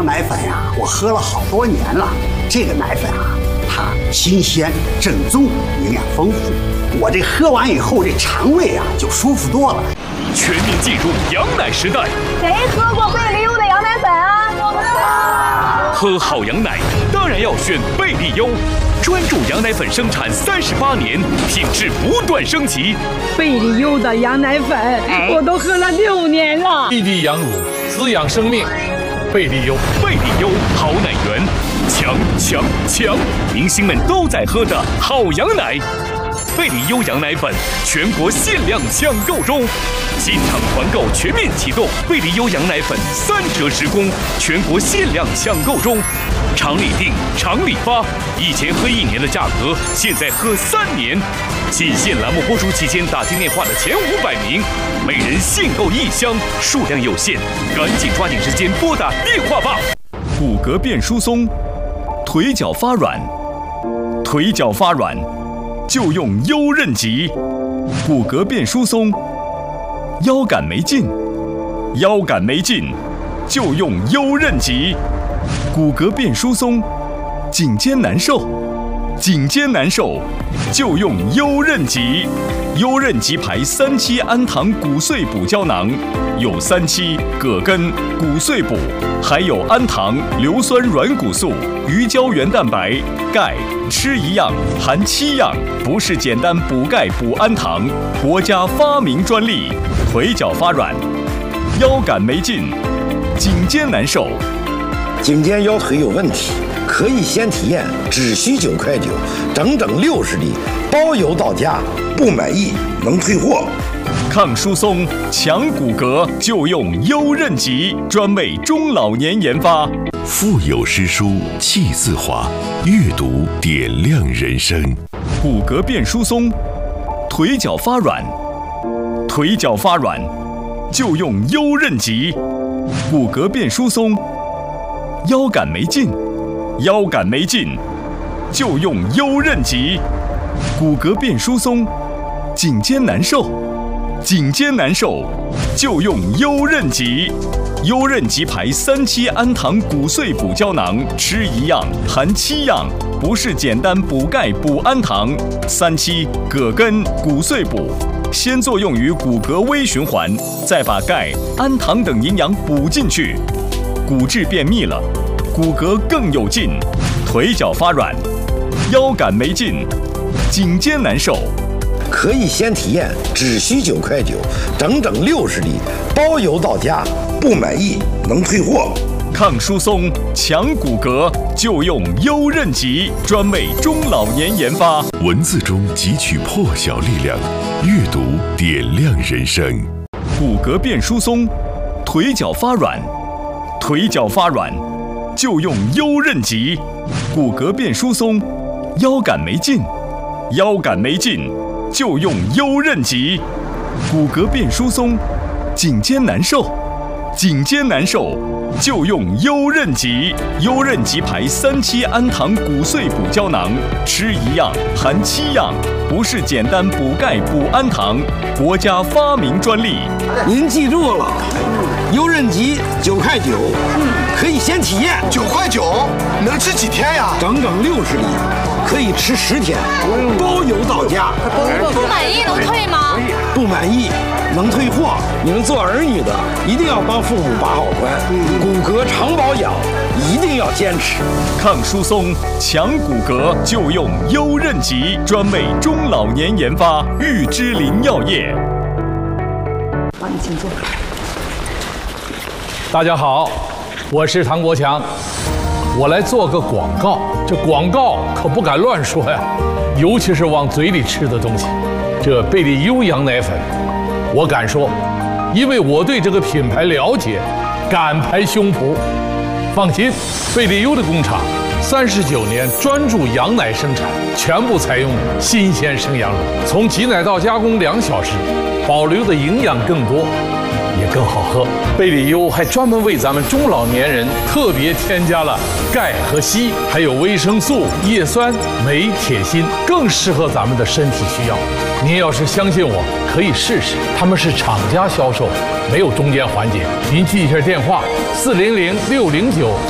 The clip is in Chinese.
羊奶粉呀，我喝了好多年了。这个奶粉啊，它新鲜、正宗、营养丰富。我这喝完以后，这肠胃啊就舒服多了。 全面进入羊奶时代。 谁喝过贝利优的羊奶粉啊？我们喝好羊奶当然要选贝利优，专注羊奶粉生产38年，品质不断升级。 贝利优的羊奶粉，我都喝了6年了。 滴滴羊乳，滋养生命。贝利优， 贝利优好奶源，强强强！明星们都在喝的好羊奶。贝利优羊奶粉全国限量抢购中，进场团购全面启动，贝利优羊奶粉3折时供，全国限量抢购中，厂里订，厂里发，以前喝1年的价格，现在喝3年。仅限栏目播出期间打进电话的前500名，每人限购1箱，数量有限，赶紧抓紧时间拨打电话吧。骨骼变疏松，腿脚发软，腿脚发软。就用优韧极，骨骼变疏松；腰杆没劲，腰杆没劲，就用优韧极。骨骼变疏松，颈肩难受，颈肩难受，就用优韧极。优韧极牌3期氨糖骨碎补胶囊，有3期、葛根、骨碎补，还有氨糖、硫酸软骨素、鱼胶原蛋白、钙。吃一样含7样，不是简单补钙补氨糖，国家发明专利。腿脚发软，腰杆没劲，颈肩难受， 颈肩腰腿有问题，可以先体验，只需9块9，整整60粒，包邮到家，不满意能退货。 抗疏松、强骨骼，就用优韧极，专为中老年研发。 腹有诗书气自华，阅读点亮人生。 骨骼变疏松，腿脚发软，腿脚发软，就用优韧极。骨骼变疏松，腰杆没劲，腰杆没劲，就用优韧极。骨骼变疏松，颈肩难受，颈肩难受，就用优韧极。优韧极牌3期氨糖骨碎补胶囊，吃一样含7样，不是简单补钙补氨糖。3期、葛根、骨碎补，先作用于骨骼微循环，再把钙、氨糖等营养补进去，骨质变密了，骨骼更有劲，腿脚发软，腰杆没劲，颈肩难受。 可以先体验，只需9块9，整整60粒，包邮到家，不满意能退货。 抗疏松、强骨骼，就用优韧极，专为中老年研发。 文字中汲取破晓力量，阅读点亮人生。 骨骼变疏松，腿脚发软，腿脚发软，就用优韧极。骨骼变疏松，腰杆没劲，腰杆没劲，就用优韧极。骨骼变疏松，颈肩难受，颈肩难受，就用优韧极。优韧极牌3期氨糖骨碎补胶囊，吃一样含7样，不是简单补钙补氨糖，国家发明专利。 您记住了，优韧极9块9，可以先体验。 9块9，能吃几天呀？ 整整60粒，可以吃10天，包邮到家。 不满意能退吗？ 不满意能退货。你们做儿女的一定要帮父母把好关，骨骼常保养一定要坚持。 抗疏松、强骨骼，就用优韧极，专为中老年研发。玉芝林药业。 好，你请坐。 大家好，我是唐国强，我来做个广告。这广告可不敢乱说呀，尤其是往嘴里吃的东西。这贝利优羊奶粉，我敢说，因为我对这个品牌了解，敢拍胸脯。放心，贝利优的工厂39年专注羊奶生产，全部采用新鲜生羊乳，从挤奶到加工2小时，保留的营养更多，也更好喝。贝利优还专门为咱们中老年人特别添加了钙和硒，还有维生素、叶酸、镁、铁、锌，更适合咱们的身体需要。您要是相信我，可以试试。他们是厂家销售，没有中间环节。您记一下电话：400-609